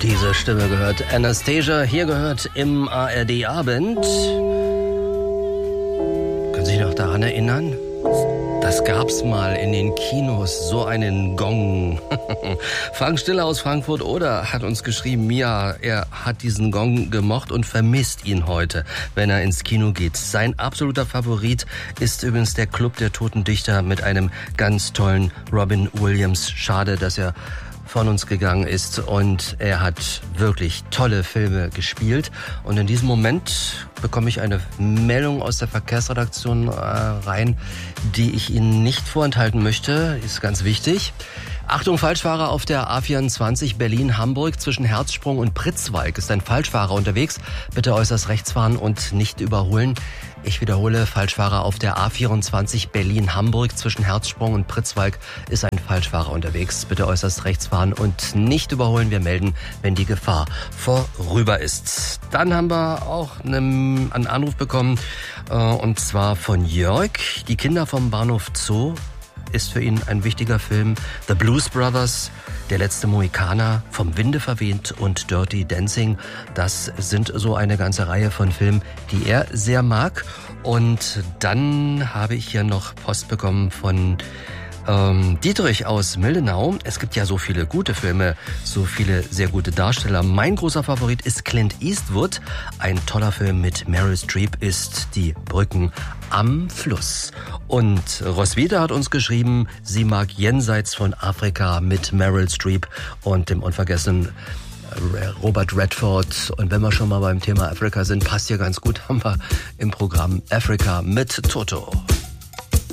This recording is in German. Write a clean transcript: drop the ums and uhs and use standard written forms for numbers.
Diese Stimme gehört Anastasia, hier gehört im ARD-Abend. Können Sie sich noch daran erinnern? Das gab's mal in den Kinos, so einen Gong. Frank Stiller aus Frankfurt Oder hat uns geschrieben, ja, er hat diesen Gong gemocht und vermisst ihn heute, wenn er ins Kino geht. Sein absoluter Favorit ist übrigens der Club der Toten Dichter mit einem ganz tollen Robin Williams. Schade, dass er von uns gegangen ist, und er hat wirklich tolle Filme gespielt. Und in diesem Moment bekomme ich eine Meldung aus der Verkehrsredaktion rein, die ich Ihnen nicht vorenthalten möchte. Ist ganz wichtig. Achtung, Falschfahrer auf der A24 Berlin-Hamburg zwischen Herzsprung und Pritzwalk ist ein Falschfahrer unterwegs. Bitte äußerst rechts fahren und nicht überholen. Ich wiederhole, Falschfahrer auf der A24 Berlin-Hamburg zwischen Herzsprung und Pritzwalk ist ein Falschfahrer unterwegs. Bitte äußerst rechts fahren und nicht überholen. Wir melden, wenn die Gefahr vorüber ist. Dann haben wir auch einen Anruf bekommen, und zwar von Jörg. Die Kinder vom Bahnhof Zoo ist für ihn ein wichtiger Film. The Blues Brothers, Der letzte Mohikaner, Vom Winde verweht und Dirty Dancing. Das sind so eine ganze Reihe von Filmen, die er sehr mag. Und dann habe ich hier noch Post bekommen von Dietrich aus Mildenau. Es gibt ja so viele gute Filme, so viele sehr gute Darsteller. Mein großer Favorit ist Clint Eastwood. Ein toller Film mit Meryl Streep ist Die Brücken am Fluss. Und Roswitha hat uns geschrieben, sie mag Jenseits von Afrika mit Meryl Streep und dem unvergessenen Robert Redford. Und wenn wir schon mal beim Thema Afrika sind, passt hier ganz gut, haben wir im Programm Afrika mit Toto.